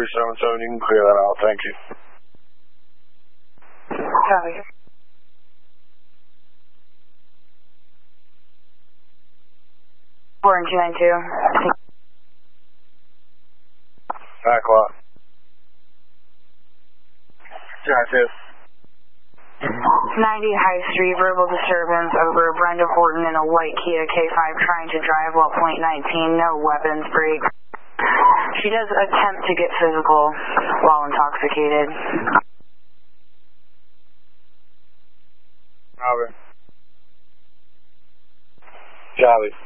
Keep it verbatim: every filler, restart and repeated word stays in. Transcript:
three seven seven, you can clear that out. Thank you. Copy. four and two nine two. Nine o'clock. two nine two. ninety High Street, verbal disturbance over Brenda Horton in a white Kia K five trying to drive while point nineteen, no weapons, break. She does attempt to get physical while intoxicated. Robert. Charlie.